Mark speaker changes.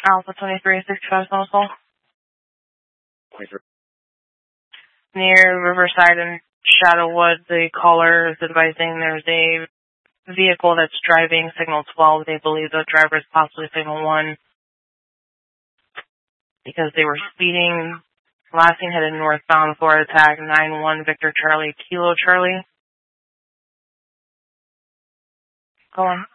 Speaker 1: Alpha 2365 Soul.
Speaker 2: 23.
Speaker 1: Near Riverside and Shadowwood, the caller is advising there's a vehicle that's driving signal 12. They believe the driver is possibly signal 1 because they were speeding. Last seen headed northbound for attack 9-1 Victor Charlie Kilo Charlie. Go on.